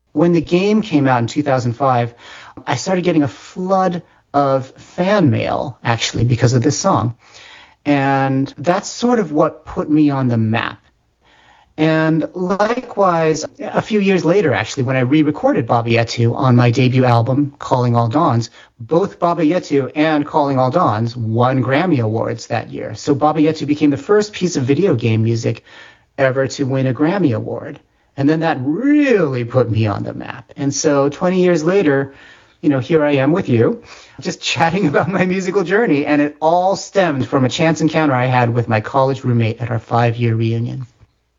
When the game came out in 2005, I started getting a flood of fan mail, actually, because of this song. And that's sort of what put me on the map. And likewise, a few years later, actually, when I re-recorded Baba Yetu on my debut album, Calling All Dawns, both Baba Yetu and Calling All Dawns won Grammy Awards that year. So Baba Yetu became the first piece of video game music ever to win a Grammy Award. And then that really put me on the map. And so 20 years later, here I am with you, just chatting about my musical journey. And it all stemmed from a chance encounter I had with my college roommate at our 5-year reunion.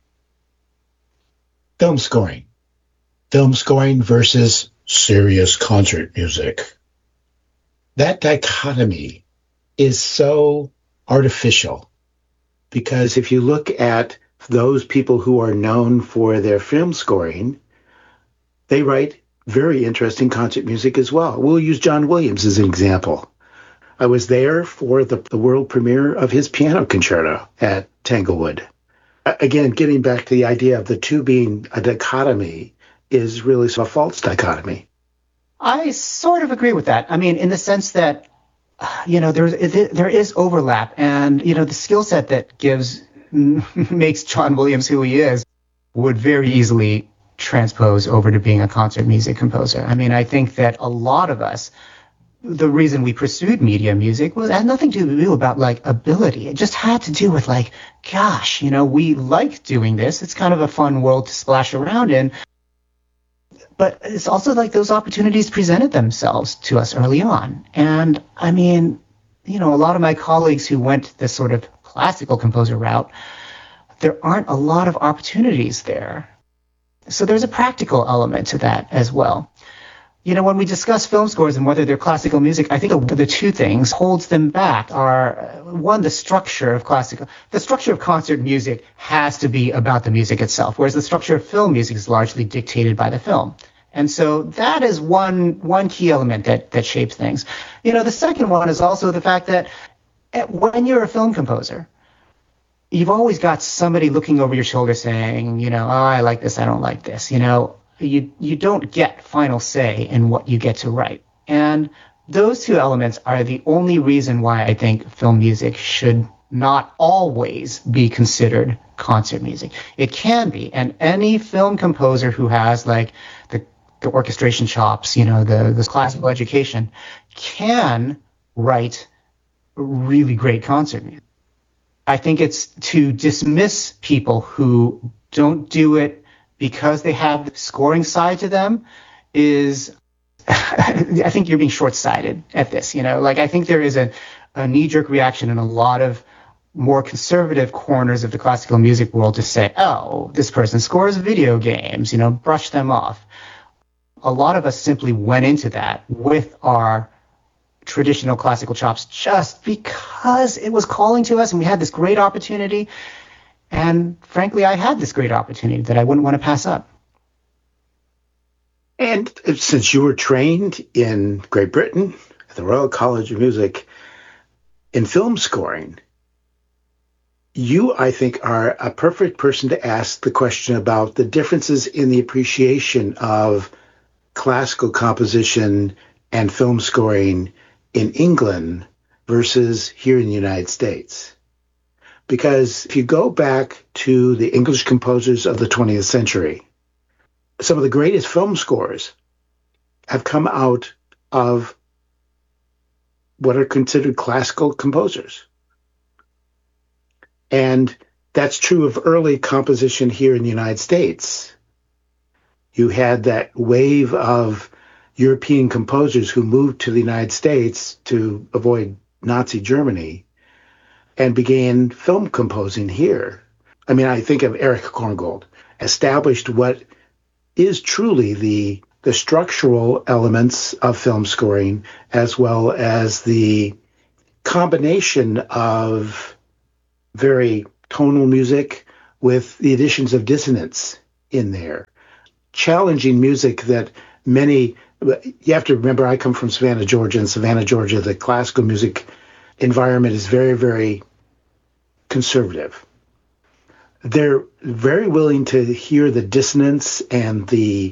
Film scoring. Film scoring versus serious concert music. That dichotomy is so artificial because if you look at those people who are known for their film scoring, they write very interesting concert music as well. We'll use John Williams as an example. I was there for the world premiere of his piano concerto at Tanglewood. Again, getting back to the idea of the two being a dichotomy is really a false dichotomy. I sort of agree with that. I mean, in the sense that, there is overlap, and, the skill set that makes John Williams who he is would very easily transpose over to being a concert music composer. I mean, I think that a lot of us, the reason we pursued media music had nothing to do about ability. It just had to do with gosh, we like doing this. It's kind of a fun world to splash around in. But it's also those opportunities presented themselves to us early on. And I mean, a lot of my colleagues who went this sort of classical composer route, there aren't a lot of opportunities there. So there's a practical element to that as well. When we discuss film scores and whether they're classical music, I think the two things holds them back are, one, the structure of concert music has to be about the music itself, whereas the structure of film music is largely dictated by the film. And so that is one key element that shapes things. The second one is also the fact that when you're a film composer, you've always got somebody looking over your shoulder saying, oh, I like this, I don't like this, You don't get final say in what you get to write. And those two elements are the only reason why I think film music should not always be considered concert music. It can be, and any film composer who has the orchestration chops, the classical education, can write really great concert music. I think it's to dismiss people who don't do it because they have the scoring side to them is, I think you're being short-sighted at this, I think there is a knee-jerk reaction in a lot of more conservative corners of the classical music world to say, oh, this person scores video games, brush them off. A lot of us simply went into that with our traditional classical chops just because it was calling to us and we had this great opportunity. And frankly, I had this great opportunity that I wouldn't want to pass up. And since you were trained in Great Britain at the Royal College of Music in film scoring, you, I think, are a perfect person to ask the question about the differences in the appreciation of classical composition and film scoring in England versus here in the United States. Because if you go back to the English composers of the 20th century, some of the greatest film scores have come out of what are considered classical composers. And that's true of early composition here in the United States. You had that wave of European composers who moved to the United States to avoid Nazi Germany and began film composing here. I mean, I think of Erich Korngold, established what is truly the structural elements of film scoring, as well as the combination of very tonal music with the additions of dissonance in there. Challenging music that many, you have to remember, I come from Savannah, Georgia. In Savannah, Georgia, the classical music environment is very, very conservative. They're very willing to hear the dissonance and the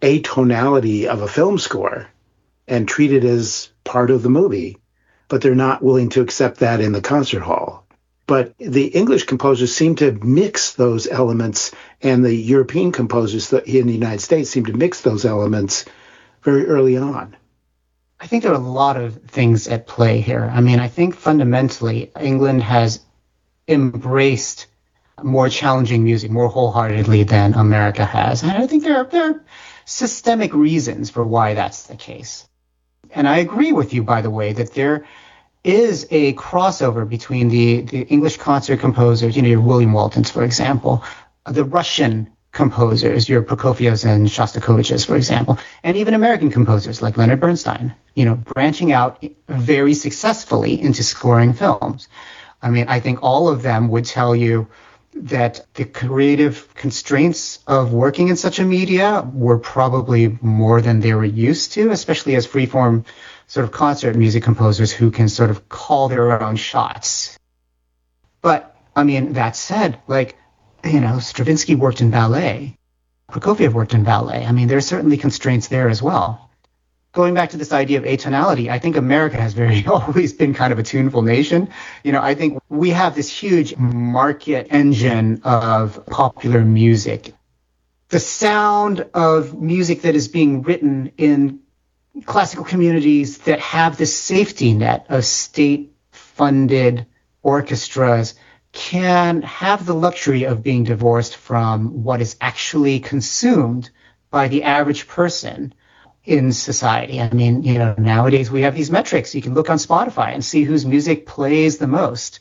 atonality of a film score and treat it as part of the movie, but they're not willing to accept that in the concert hall. But the English composers seem to mix those elements, and the European composers in the United States seem to mix those elements very early on. I think there are a lot of things at play here. I mean, I think fundamentally England has embraced more challenging music more wholeheartedly than America has. And I think there are systemic reasons for why that's the case. And I agree with you, by the way, that there is a crossover between the English concert composers, your William Waltons, for example, the Russian composers, your Prokofievs and Shostakoviches, for example, and even American composers like Leonard Bernstein, branching out very successfully into scoring films. I mean, I think all of them would tell you that the creative constraints of working in such a media were probably more than they were used to, especially as freeform sort of concert music composers who can sort of call their own shots. But, I mean, that said, Stravinsky worked in ballet. Prokofiev worked in ballet. I mean, there's certainly constraints there as well. Going back to this idea of atonality, I think America has always been kind of a tuneful nation. I think we have this huge market engine of popular music. The sound of music that is being written in classical communities that have this safety net of state-funded orchestras can have the luxury of being divorced from what is actually consumed by the average person in society. I mean, nowadays we have these metrics. You can look on Spotify and see whose music plays the most.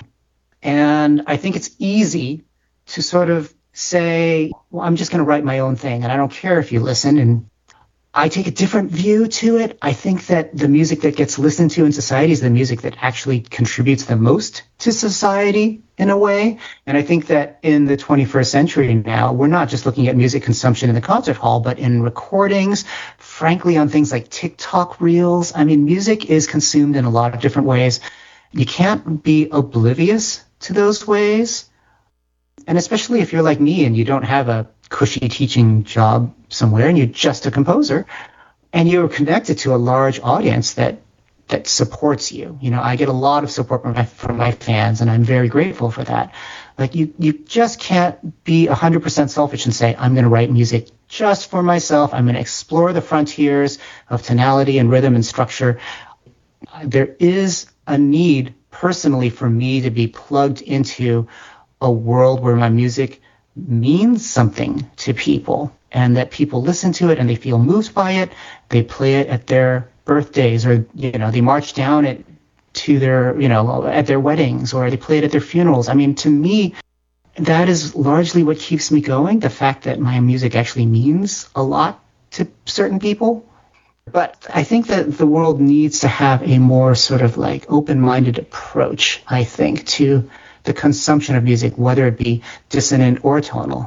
And I think it's easy to sort of say, well, I'm just going to write my own thing, and I don't care if you listen. And I take a different view to it. I think that the music that gets listened to in society is the music that actually contributes the most to society in a way. And I think that in the 21st century now, we're not just looking at music consumption in the concert hall, but in recordings, frankly, on things like TikTok reels. I mean, music is consumed in a lot of different ways. You can't be oblivious to those ways. And especially if you're like me and you don't have a cushy teaching job somewhere and you're just a composer and you're connected to a large audience that supports you. I get a lot of support from my fans, and I'm very grateful for that. Like, you just can't be 100% selfish and say, I'm going to write music just for myself. I'm going to explore the frontiers of tonality and rhythm and structure. There is a need personally for me to be plugged into a world where my music means something to people, and that people listen to it and they feel moved by it. They play it at their birthdays, or they march down it to their at their weddings, or they play it at their funerals. I mean, to me, that is largely what keeps me going, the fact that my music actually means a lot to certain people. But I think that the world needs to have a more sort of like open-minded approach, I think, to the consumption of music, whether it be dissonant or tonal.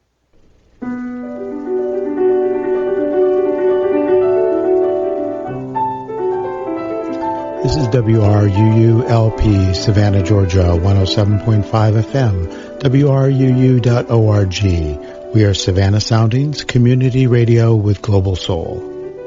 This is WRUU-LP, Savannah, Georgia, 107.5 FM, WRUU.org. We are Savannah Soundings, community radio with global soul.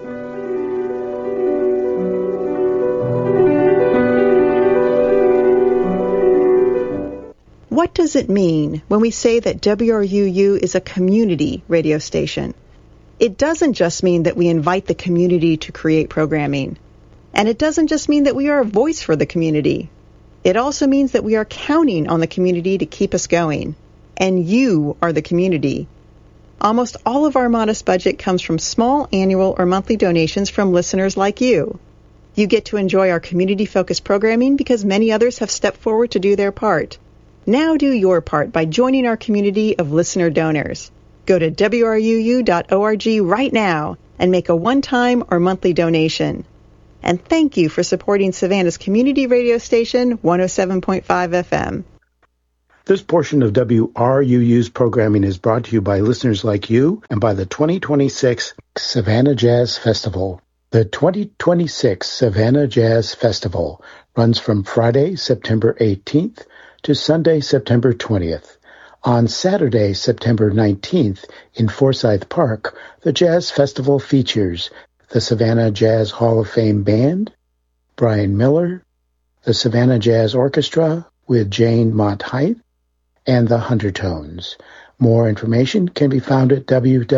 What does it mean when we say that WRUU is a community radio station? It doesn't just mean that we invite the community to create programming. And it doesn't just mean that we are a voice for the community. It also means that we are counting on the community to keep us going. And you are the community. Almost all of our modest budget comes from small annual or monthly donations from listeners like you. You get to enjoy our community-focused programming because many others have stepped forward to do their part. Now do your part by joining our community of listener donors. Go to WRUU.org right now and make a one-time or monthly donation. And thank you for supporting Savannah's community radio station, 107.5 FM. This portion of WRUU's programming is brought to you by listeners like you and by the 2026 Savannah Jazz Festival. The 2026 Savannah Jazz Festival runs from Friday, September 18th to Sunday, September 20th. On Saturday, September 19th, in Forsyth Park, the Jazz Festival features the Savannah Jazz Hall of Fame Band, Brian Miller, the Savannah Jazz Orchestra with Jane Mott-Height, and the Huntertones. More information can be found at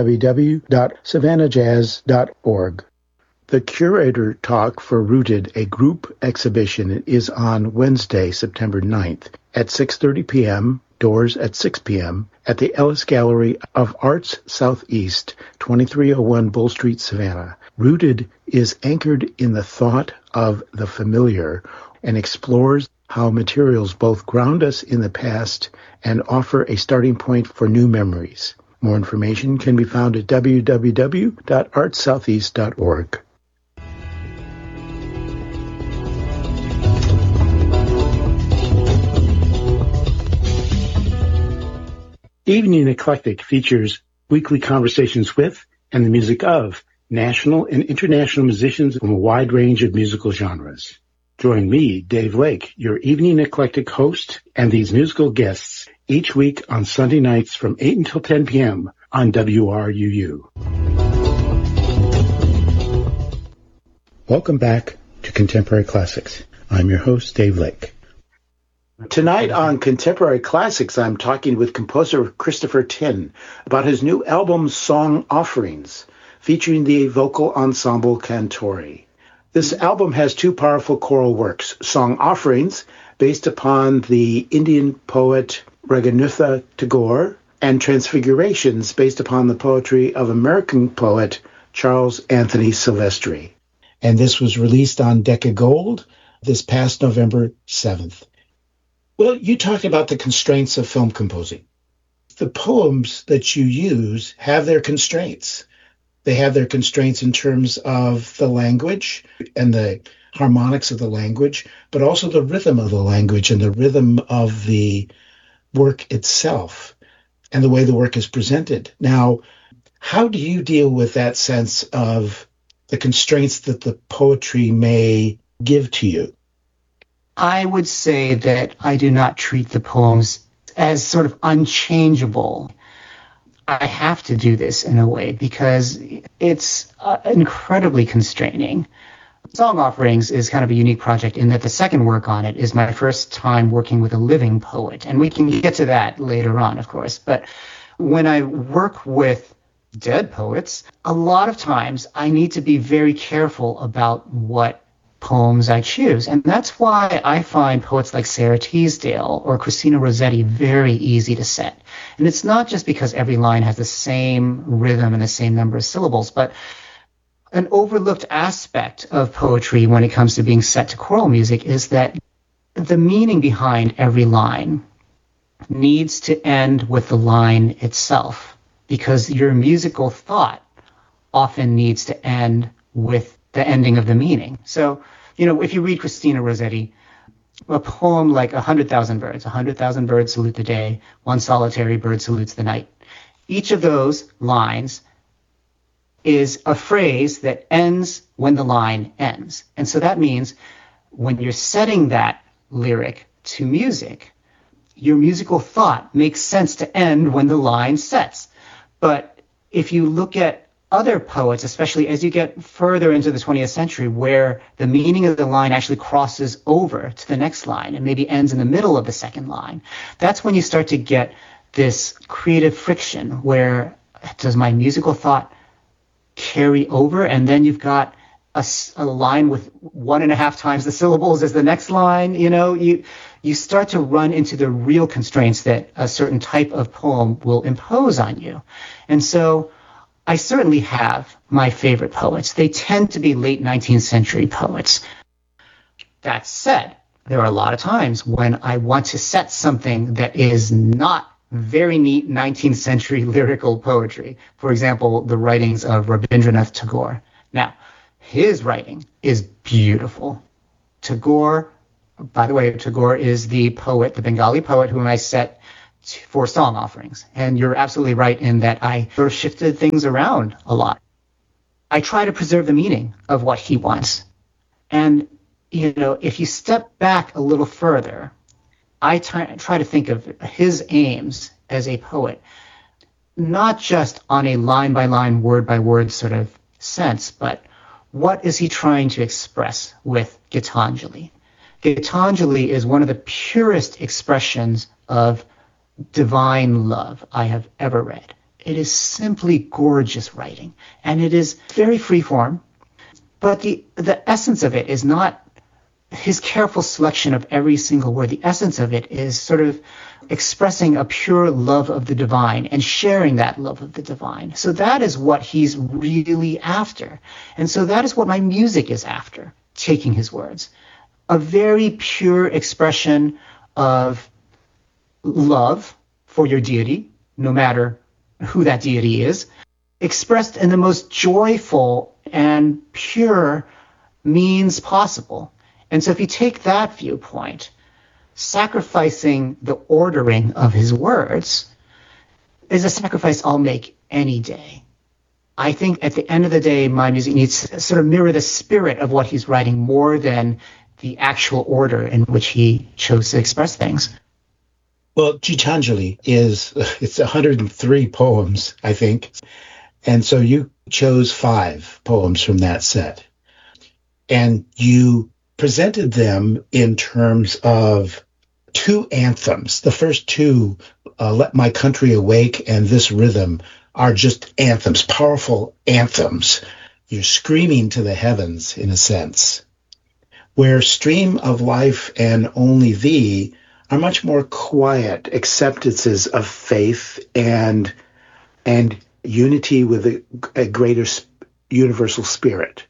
www.savannahjazz.org. The Curator Talk for Rooted, a group exhibition, is on Wednesday, September 9th at 6:30 p.m., doors at 6 p.m., at the Ellis Gallery of Arts Southeast, 2301 Bull Street, Savannah. Rooted is anchored in the thought of the familiar and explores how materials both ground us in the past and offer a starting point for new memories. More information can be found at www.artsoutheast.org. Evening Eclectic features weekly conversations with and the music of national and international musicians from a wide range of musical genres. Join me, Dave Lake, your Evening Eclectic host, and these musical guests each week on Sunday nights from 8 until 10 p.m. on WRUU. Welcome back to Contemporary Classics. I'm your host, Dave Lake. Tonight on Contemporary Classics, I'm talking with composer Christopher Tin about his new album, Song Offerings, featuring the vocal ensemble Cantori. This album has two powerful choral works, Song Offerings, based upon the Indian poet Rabindranath Tagore, and Transfigurations, based upon the poetry of American poet Charles Anthony Silvestri. And this was released on Decca Gold this past November 7th. Well, you talked about the constraints of film composing. The poems that you use have their constraints. They have their constraints in terms of the language and the harmonics of the language, but also the rhythm of the language and the rhythm of the work itself and the way the work is presented. Now, how do you deal with that sense of the constraints that the poetry may give to you? I would say that I do not treat the poems as sort of unchangeable. I have to do this in a way because it's incredibly constraining. Song Offerings is kind of a unique project in that the second work on it is my first time working with a living poet, and we can get to that later on, of course. But when I work with dead poets, a lot of times I need to be very careful about what poems I choose. And that's why I find poets like Sarah Teasdale or Christina Rossetti very easy to set. And it's not just because every line has the same rhythm and the same number of syllables, but an overlooked aspect of poetry when it comes to being set to choral music is that the meaning behind every line needs to end with the line itself, because your musical thought often needs to end with the ending of the meaning. So, if you read Christina Rossetti, a poem like 100,000 birds, 100,000 birds salute the day, one solitary bird salutes the night. Each of those lines is a phrase that ends when the line ends. And so that means when you're setting that lyric to music, your musical thought makes sense to end when the line sets. But if you look at other poets, especially as you get further into the 20th century, where the meaning of the line actually crosses over to the next line and maybe ends in the middle of the second line, that's when you start to get this creative friction where does my musical thought carry over, and then you've got a line with 1.5 times the syllables as the next line. You start to run into the real constraints that a certain type of poem will impose on you. And so I certainly have my favorite poets. They tend to be late 19th century poets. That said, there are a lot of times when I want to set something that is not very neat 19th century lyrical poetry. For example, the writings of Rabindranath Tagore. Now, his writing is beautiful. Tagore, by the way, Tagore is the poet, the Bengali poet whom I set for Song Offerings. And you're absolutely right in that I sort of shifted things around a lot. I try to preserve the meaning of what he wants. And, if you step back a little further, I try to think of his aims as a poet, not just on a line-by-line, word-by-word sort of sense, but what is he trying to express with Gitanjali? Gitanjali is one of the purest expressions of divine love I have ever read. It is simply gorgeous writing, and it is very freeform, but the essence of it is not his careful selection of every single word. The essence of it is sort of expressing a pure love of the divine and sharing that love of the divine. So that is what he's really after. And so that is what my music is after, taking his words. A very pure expression of love for your deity, no matter who that deity is, expressed in the most joyful and pure means possible. And so if you take that viewpoint, sacrificing the ordering of his words is a sacrifice I'll make any day. I think at the end of the day, my music needs to sort of mirror the spirit of what he's writing more than the actual order in which he chose to express things. Well, Gitanjali it's 103 poems, I think. And so you chose 5 poems from that set. And you presented them in terms of 2 anthems. The first 2, Let My Country Awake and This Rhythm, are just anthems, powerful anthems. You're screaming to the heavens, in a sense. Where Stream of Life and Only Thee are much more quiet acceptances of faith and unity with a greater universal spirit.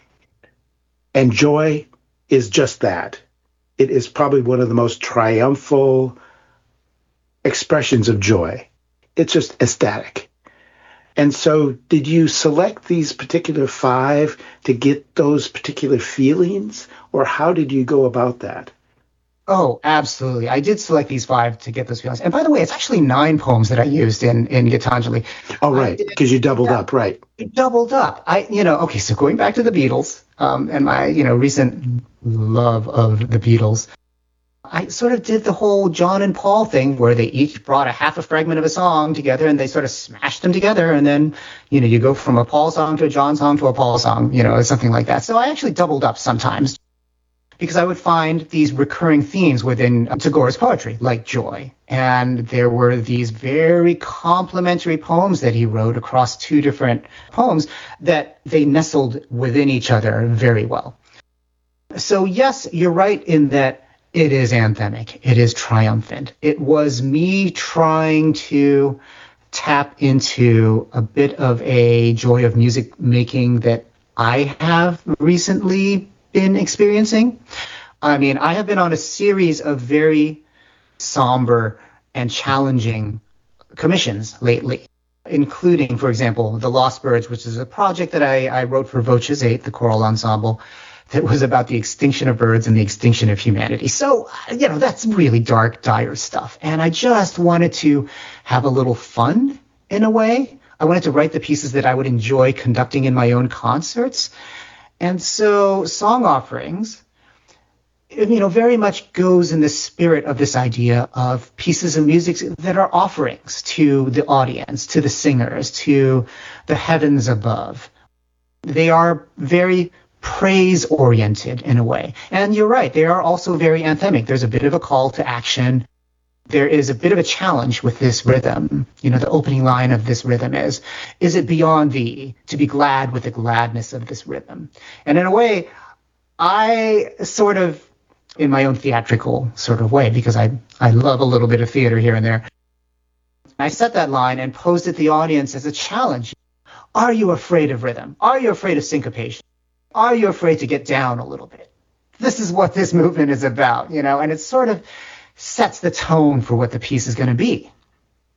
And Joy is just that. It is probably one of the most triumphal expressions of joy. It's just ecstatic. And so did you select these particular 5 to get those particular feelings, or how did you go about that? Oh, absolutely. I did select these 5 to get those feelings. And by the way, it's actually 9 poems that I used in Gitanjali. Oh, right, because you doubled up, right. Doubled up. Okay, so going back to the Beatles, and my, recent love of the Beatles, I sort of did the whole John and Paul thing where they each brought a half a fragment of a song together and they sort of smashed them together. And then, you go from a Paul song to a John song to a Paul song, or something like that. So I actually doubled up sometimes because I would find these recurring themes within Tagore's poetry, like joy. And there were these very complementary poems that he wrote across 2 different poems that they nestled within each other very well. So yes, you're right in that it is anthemic. It is triumphant. It was me trying to tap into a bit of a joy of music making that I have recently been experiencing. I mean, I have been on a series of very somber and challenging commissions lately, including, for example, The Lost Birds, which is a project that I wrote for Voces 8, the choral ensemble, that was about the extinction of birds and the extinction of humanity. So, that's really dark, dire stuff. And I just wanted to have a little fun in a way. I wanted to write the pieces that I would enjoy conducting in my own concerts. And so Song Offerings, very much goes in the spirit of this idea of pieces of music that are offerings to the audience, to the singers, to the heavens above. They are very praise-oriented in a way. And you're right, they are also very anthemic. There's a bit of a call to action. There is a bit of a challenge with this rhythm. The opening line of this rhythm is it beyond thee to be glad with the gladness of this rhythm? And in a way, I sort of, in my own theatrical sort of way, because I love a little bit of theater here and there, I set that line and posed at the audience as a challenge. Are you afraid of rhythm? Are you afraid of syncopation? Are you afraid to get down a little bit? This is what this movement is about, and it sort of sets the tone for what the piece is going to be.